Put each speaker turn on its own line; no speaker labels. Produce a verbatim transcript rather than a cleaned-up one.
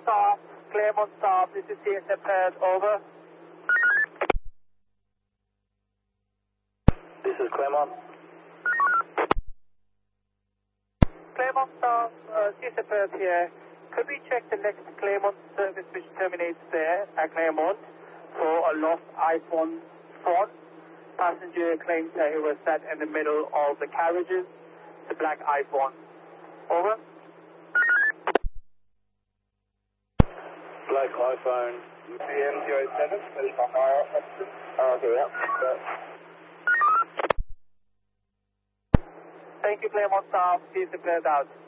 staff, Claremont staff, this is C S M Perth, over.
This is Claremont.
Claremont staff, uh, C S M Perth here. Could we check the next Claremont service which terminates there at Claremont for a lost iPhone phone? Passenger claims that it was sat in the middle of the carriages, the black iPhone. Over.
Black iPhone.
B M zero seven, thirty-five mile.
Oh, okay, yeah.
Thank you, Claremont staff. C S M Perth out.